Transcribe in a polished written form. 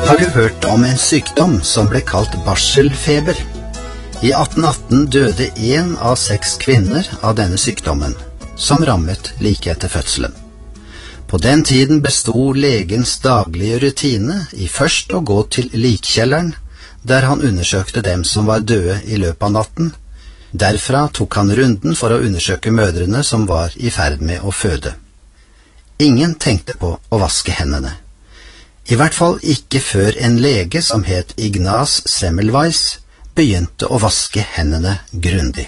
Har du hørt om en sykdom som ble kalt barselfeber? I 1818 døde 1 av 6 kvinner av denne sykdommen, som rammet like etter fødselen. På den tiden bestod legens daglige rutine i først å gå til likkjelleren, der han undersøkte dem som var døde i løpet av natten. Derfra tok han runden for å undersøke mødrene som var i ferd med å føde. Ingen tenkte på å vaske hendene. I hvert fall ikke før en lege som het Ignaz Semmelweis begynte å vaske hendene grundig.